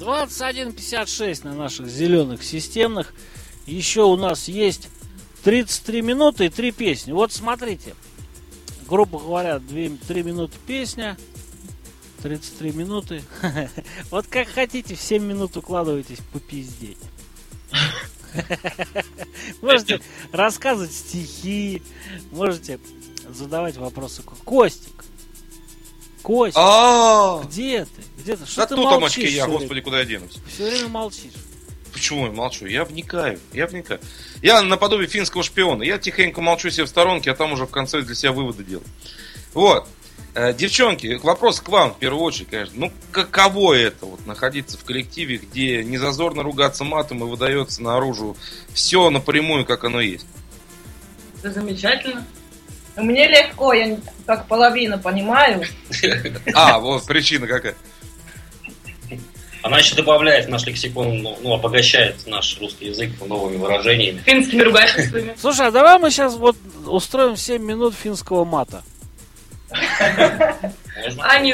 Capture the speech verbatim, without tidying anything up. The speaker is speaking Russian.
двадцать один пятьдесят шесть на наших зеленых системных. Еще у нас есть тридцать три минуты и три песни. Вот смотрите. Грубо говоря, три минуты песня. тридцать три минуты. Вот как хотите, в семь минут укладывайтесь попиздеть. Можете рассказывать стихи. Можете задавать вопросы. Костик. Костик. Где ты? Где ты? Что ты молчишь? Я, господи, куда я денусь? Все время молчишь. Почему я молчу? Я вникаю, я вникаю. Я наподобие финского шпиона. Я тихонько молчу себе в сторонке, а там уже в конце для себя выводы делаю. Вот. Девчонки, вопрос к вам в первую очередь, конечно. Ну, каково это, вот, находиться в коллективе, где не зазорно ругаться матом и выдается наружу все напрямую, как оно есть? Это замечательно. Мне легко, я как половина понимаю. А, вот причина какая. Она еще добавляет в наш лексикон, ну, обогащает наш русский язык новыми выражениями. Финскими ругательствами. Слушай, а давай мы сейчас вот устроим семь минут финского мата. Они